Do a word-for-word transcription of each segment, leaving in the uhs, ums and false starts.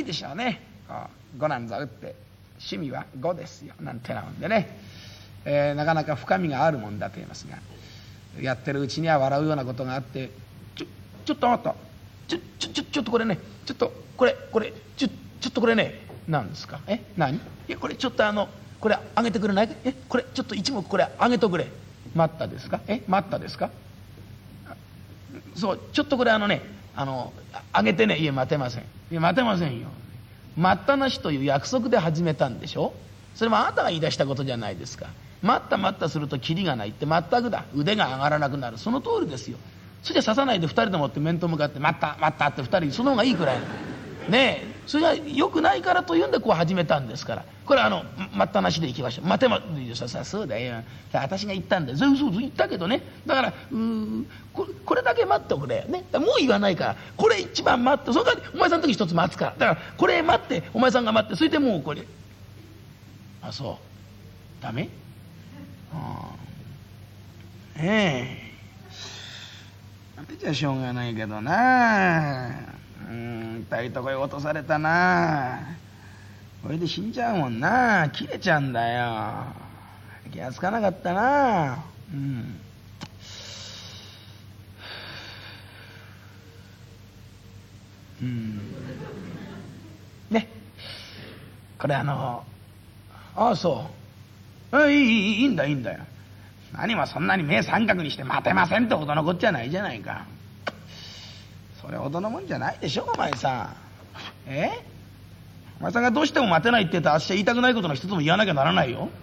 でしょうね。ごなんざ打って趣味はごですよなんてなもんでね、えー、なかなか深みがあるもんだと言いますが、やってるうちには笑うようなことがあって、ちょちょっと待った、ちょちょちょちょっとこれね、ちょっとこれこれちょちょっとこれね、何ですか、え何、いやこれちょっとあのこれあげてくれない、えこれちょっと一目これあげとくれ、待ったですか、え待ったですか、そうちょっとこれあのね、あのあげてね、いや待てません、いや待てませんよ、待ったなしという約束で始めたんでしょ。それもあなたが言い出したことじゃないですか。待った待ったするとキリがないって全くだ、腕が上がらなくなる、その通りですよ。それじゃ刺さないでふたりでもって面と向かって待った待ったってふたり、その方がいいくらいねえ、それが良くないからというんでこう始めたんですから、これあの待ったなしでいきましょう。待てまささそうだよ、私が言ったんだよ、そうそうそう言ったけどね、だからうー こ, これだけ待っておくれね、もう言わないから、これ一番待って、それからお前さんの時一つ待つから、だからこれ待ってお前さんが待って、それでもうこれ、あそうダメ、あええなんてじゃしょうがないけどな、うーん痛いとこへ落とされたな、これで死んじゃうもんな、切れちゃうんだよ、気がつかなかったな、うんうんね、これあのああそうあいいいいいいんだいいんだよ、何もそんなに目三角にして待てませんってほどのこっちゃないじゃないか、それほどのもんじゃないでしょお前さん、えお前さんがどうしても待てないって言ったらあっしは言いたくないことの一つも言わなきゃならないよ。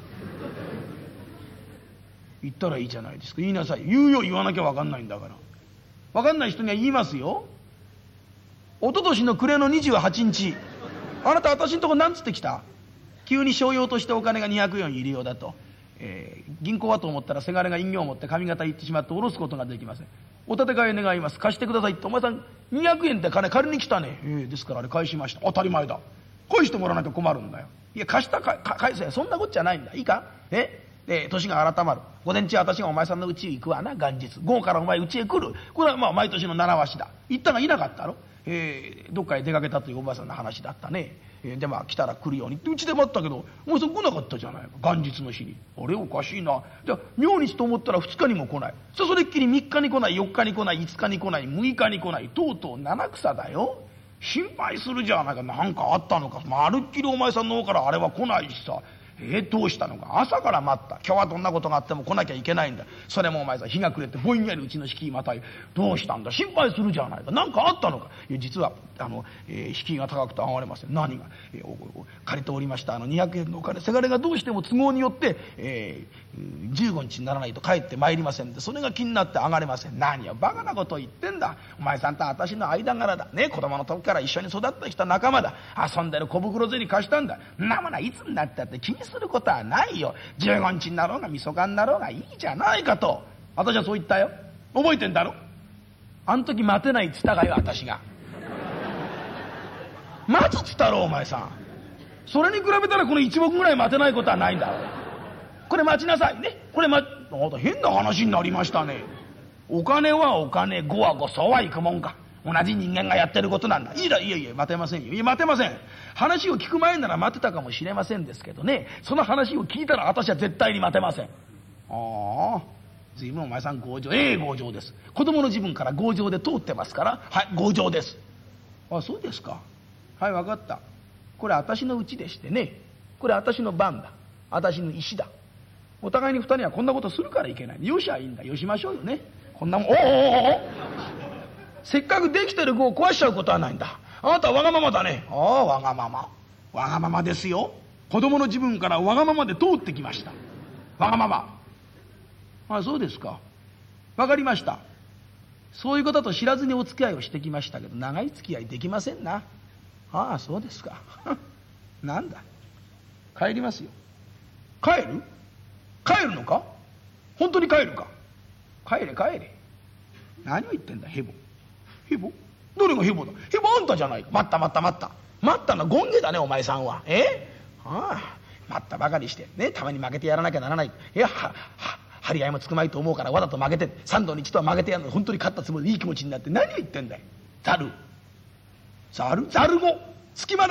言ったらいいじゃないですか、言いなさい、言うよ、言わなきゃ分かんないんだから、分かんない人には言いますよ。一昨年の暮れのにじゅうはちにち、あなた私のとこ何つってきた、急に商用としてお金がにひゃくえん入れようだと、えー、銀行はと思ったらせがれが印形を持って髪型行ってしまって下ろすことができません、お立て替え願います、貸してくださいって、お前さんにひゃくえんって金借りに来たね、えー、ですからあれ返しました、当たり前だ、返してもらわなきゃ困るんだよ、いや貸したか返せ、そんなこっちゃないんだ、いいか、えで年が改まる午前中私がお前さんの家へ行くわな、元日午後からお前家へ来る、これはまあ毎年の習わしだ、行ったがいなかったろ、えー、どっかへ出かけたというおばあさんの話だったね、えー、でまあ来たら来るようにってうちで待ったけどお前さん来なかったじゃないか、元日の日に、あれおかしいな、じゃあ明日と思ったらふつかにも来ない、そそれっきりみっかに来ない、よっかに来ない、いつかに来ない、むいかに来ない、とうとう七草だよ、心配するじゃないか、何かあったのか、まるっきりお前さんの方からあれは来ないしさ、えー、どうしたのか、朝から待った、今日はどんなことがあっても来なきゃいけないんだ、それもお前さん日が暮れてぼんやりうちの敷居またい、どうしたんだ、心配するじゃないか、何かあったのか、いや実はあの、えー、敷居が高くて上がれません、何が、えー、おお借りておりましたあのにひゃくえんのお金、せがれがどうしても都合によって、えー、じゅうごにちにならないと帰ってまいりませんで、それが気になって上がれません、何をバカなこと言ってんだ、お前さんと私の間柄だね、子供の時から一緒に育ってきた仲間だ、遊んでる小袋銭貸したんだ、んなものはいつになったって気にすることはないよ、じゅうごにちになろうがみそかになろうがいいじゃないかと、私はそう言ったよ、覚えてんだろ、あの時待てないっつったかよ、私が待つっつったろお前さん、それに比べたらこの一目ぐらい待てないことはないんだろ、これ待ちなさいね、これ待っ変な話になりましたね、お金はお金、ごはご、そうはいくもんか、同じ人間がやってることなんだ、いいだ、いやいや待てませんよ、いや待てません、話を聞く前なら待てたかもしれませんですけどね、その話を聞いたら私は絶対に待てません。ああ随分お前さん強情、ええ強情です、子供の自分から強情で通ってますから、はい強情です。あそうですか、はい分かった、これ私の家でしてね、これ私の番だ、私の石だ、お互いに二人はこんなことするからいけない、よしゃいいんだ、よしましょうよね、こんなもん、おおおおせっかくできてる碁を壊しちゃうことはないんだ、あなたはわがままだね、ああわがまま、わがままですよ、子供の自分からわがままで通ってきました、わがまま、あそうですか、わかりました、そういうことと知らずにお付き合いをしてきましたけど長い付き合いできませんな、ああそうですかなんだ帰りますよ、帰る帰るのか、本当に帰るか、帰れ帰れ、何を言ってんだヘボ、ヘボ、どれがヘボだ、ヘボあんたじゃないか、待った待った待った待ったのゴンゲだねお前さんは、えああ待ったばかりしてね、たまに負けてやらなきゃならない、いやはは張り合いもつくまいと思うからわざと負けて三度に一度は負けてやるの、本当に勝ったつもりでいい気持ちになって何を言ってんだい、ザルザルザル語隙間